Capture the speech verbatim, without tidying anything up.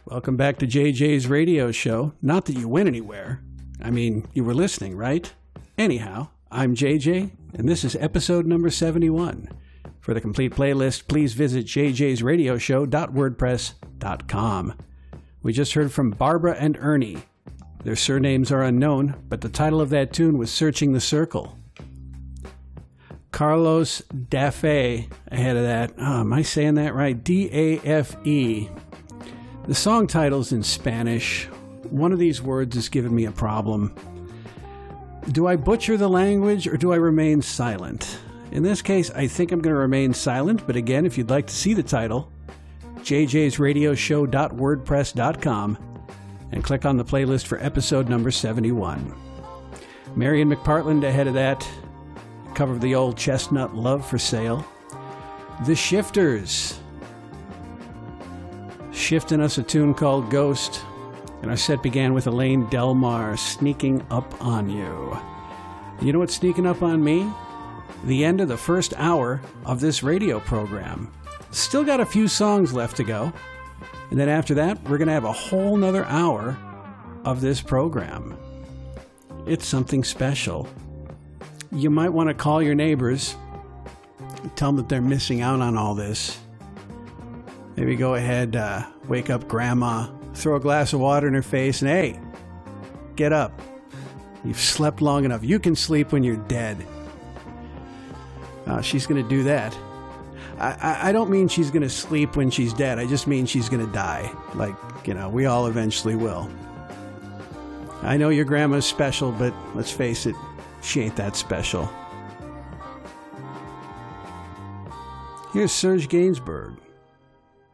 Welcome back to J J's radio show. Not that you went anywhere. I mean, you were listening, right? Anyhow, I'm J J, and this is episode number seventy-one. For the complete playlist, please visit j j's radio show dot wordpress dot com. We just heard from Barbara and Ernie. Their surnames are unknown, but the title of that tune was Searching the Circle. Carlos Dafe ahead of that. Oh, am I saying that right? D A F E. The song title's in Spanish. One of these words is giving me a problem. Do I butcher the language or do I remain silent? In this case, I think I'm going to remain silent, but again, if you'd like to see the title, j j's radio show dot wordpress dot com and click on the playlist for episode number seventy-one. Marion McPartland ahead of that. Cover of the old Chestnut Love for Sale. The Shifters. Shifting us a tune called Ghost. And our set began with Elaine Delmar, Sneaking Up on You. You know what's sneaking up on me? The end of the first hour of this radio program. Still got a few songs left to go. And then after that, we're going to have a whole nother hour of this program. It's something special. You might want to call your neighbors, tell them that they're missing out on all this. Maybe go ahead, uh, wake up grandma, throw a glass of water in her face, and hey, get up. You've slept long enough. You can sleep when you're dead. Uh, she's going to do that. I, I, I don't mean she's going to sleep when she's dead. I just mean she's going to die. Like, you know, we all eventually will. I know your grandma's special, but let's face it, she ain't that special. Here's Serge Gainsbourg.